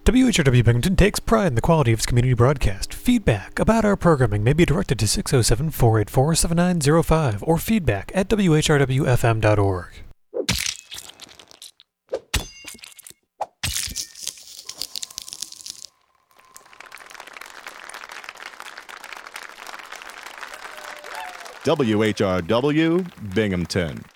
WHRW Binghamton takes pride in the quality of its community broadcast. Feedback about our programming may be directed to 607-484-7905 or feedback at whrwfm.org. WHRW Binghamton.